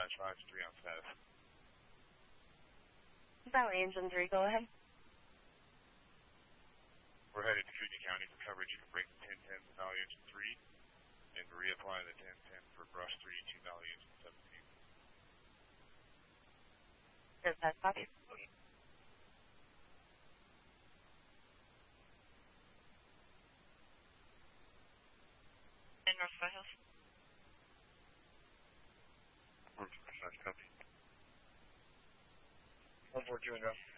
5-3 on status. Valley Engine 3, go ahead. We're headed to Union County for coverage. You can break the 1010 to Valley Engine 3 and reapply the 1010 for brush 3 to Valley Engine 17. Does that copy? And North Hills. Copy. 142 and go.